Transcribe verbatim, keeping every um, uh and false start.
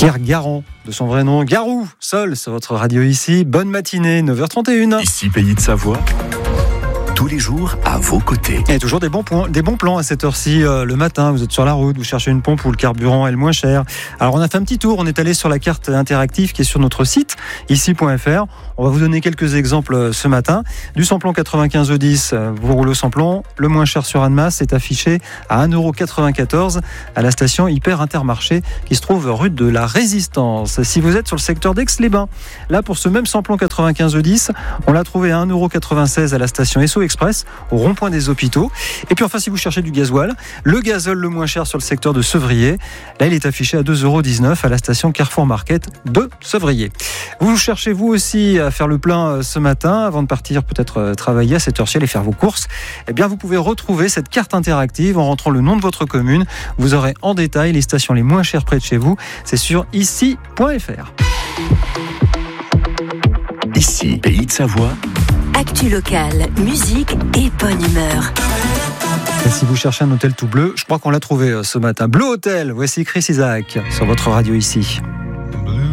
Pierre Garand, de son vrai nom, Garou, Sol, sur votre radio ici. Bonne matinée, neuf heures trente et une. Ici, Pays de Savoie. Tous les jours à vos côtés. Et toujours des bons, points, des bons plans à cette heure-ci euh, le matin. Vous êtes sur la route, vous cherchez une pompe où le carburant est le moins cher. Alors on a fait un petit tour, on est allé sur la carte interactive qui est sur notre site, ici point f r. On va vous donner quelques exemples ce matin. Du samplon quatre-vingt-quinze E dix, vous roulez au samplon. Le moins cher sur Annemasse est affiché à un euro quatre-vingt-quatorze à la station Hyper Intermarché qui se trouve rue de la Résistance. Si vous êtes sur le secteur d'Aix-les-Bains, là pour ce même samplon quatre-vingt-quinze E dix, on l'a trouvé à un euro quatre-vingt-seize à la station Esso Express au rond-point des hôpitaux. Et puis enfin, si vous cherchez du gasoil, le gazole le moins cher sur le secteur de Sevrier, là il est affiché à deux euros dix-neuf à la station Carrefour Market de Sevrier. Vous cherchez vous aussi à faire le plein ce matin avant de partir peut-être travailler à cette heure-ci et faire vos courses. Eh bien vous pouvez retrouver cette carte interactive en rentrant le nom de votre commune. Vous aurez en détail les stations les moins chères près de chez vous. C'est sur ici point f r. Ici, Pays de Savoie. Actu locale, musique et bonne humeur. Et si vous cherchez un hôtel tout bleu, je crois qu'on l'a trouvé ce matin. Bleu Hôtel, voici Chris Isaak sur votre radio ici.